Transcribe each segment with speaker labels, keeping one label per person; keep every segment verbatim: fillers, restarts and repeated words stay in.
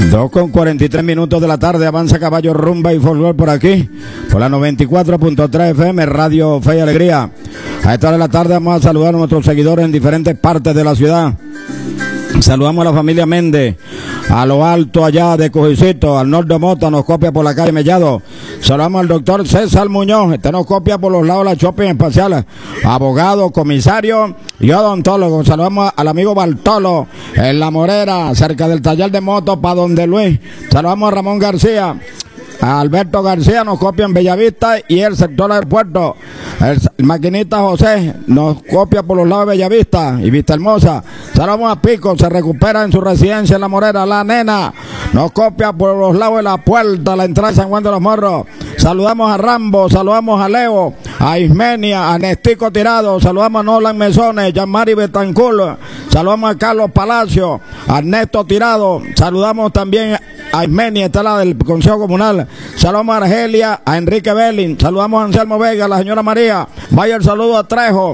Speaker 1: dos con cuarenta y tres minutos de la tarde, avanza Caballo Rumba y Folklore por aquí, por la noventa y cuatro punto tres F M, Radio Fe y Alegría. A esta hora de la tarde vamos a saludar a nuestros seguidores en diferentes partes de la ciudad. Saludamos a la familia Méndez, a lo alto allá de Cojicito, al norte de Mota, nos copia por la calle Mellado. Saludamos al doctor César Muñoz, este nos copia por los lados de la shopping espacial, abogado, comisario y odontólogo. Saludamos al amigo Bartolo en La Morera, cerca del taller de motos para donde Luis. Saludamos a Ramón García. A Alberto García nos copia en Bellavista y el sector aeropuerto. El maquinista José nos copia por los lados de Bellavista y Vista Hermosa. Saludamos a Pico, se recupera en su residencia en La Morera. La nena nos copia por los lados de la puerta, la entrada de San Juan de los Morros. Saludamos a Rambo, saludamos a Leo, a Ismenia, a Nestico Tirado, saludamos a Nolan Mesones, Jean-Marie Betancourt, saludamos a Carlos Palacio, a Ernesto Tirado, saludamos también a Ismenia, esta es la del Consejo Comunal, saludamos a Argelia, a Enrique Belling, saludamos a Anselmo Vega, a la señora María, vaya el saludo a Trejo,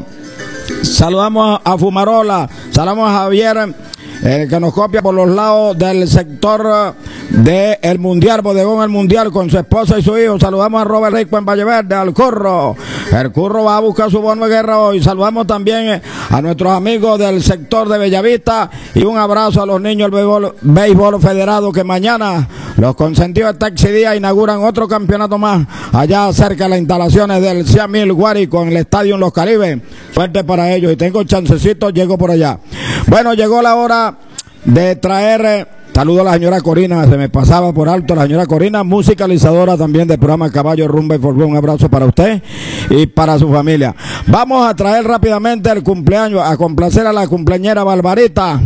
Speaker 1: saludamos a Fumarola, saludamos a Javier, Eh, que nos copia por los lados del sector del de Mundial, Bodegón El Mundial, con su esposa y su hijo. Saludamos a Robert Rico en Valle Verde, al Curro. El Curro va a buscar su bono de guerra hoy. Saludamos también a nuestros amigos del sector de Bellavista y un abrazo a los niños del béisbol, béisbol federado, que mañana los consentidos de Taxi Día inauguran otro campeonato más allá cerca de las instalaciones del Cien Mil Guárico en el Estadio Los Caribes. Suerte para ellos y tengo chancecito, llego por allá. Bueno, llegó la hora de traer, saludo a la señora Corina, se me pasaba por alto la señora Corina, musicalizadora también del programa Caballo Rumba y Folklore. Un abrazo para usted y para su familia. Vamos a traer rápidamente el cumpleaños, a complacer a la cumpleañera Barbarita.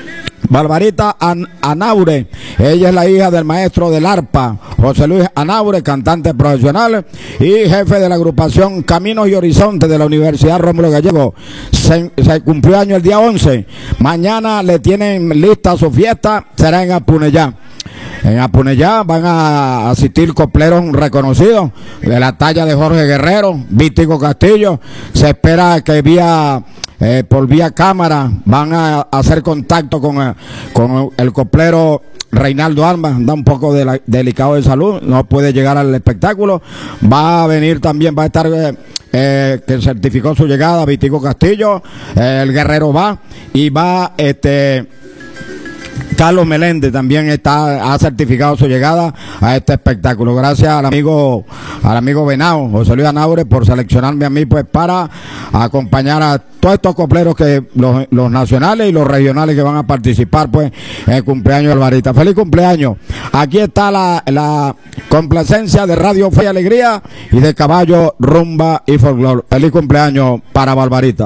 Speaker 1: Barbarita An Anaure, ella es la hija del maestro del arpa, José Luis Anaure, cantante profesional y jefe de la agrupación Caminos y Horizontes de la Universidad Rómulo Gallego. Se, se cumplió año el día once, mañana le tienen lista su fiesta, será en Apunellá. En Apunellá van a asistir copleros reconocidos de la talla de Jorge Guerrero, Vítico Castillo. Se espera que vía eh, por vía cámara van a hacer contacto con, eh, con el coplero Reinaldo Armas, anda un poco de la, delicado de salud, no puede llegar al espectáculo. Va a venir también, va a estar eh, eh, que certificó su llegada Vítico Castillo, eh, el Guerrero va y va este Carlos Meléndez también está, ha certificado su llegada a este espectáculo. Gracias al amigo, al amigo Venao, José Luis Anaure, por seleccionarme a mí pues para acompañar a todos estos copleros, que los, los nacionales y los regionales que van a participar pues en el cumpleaños de Barbarita. Feliz cumpleaños. Aquí está la, la complacencia de Radio Fe y Alegría y de Caballo Rumba y Folklore. Feliz cumpleaños para Barbarita.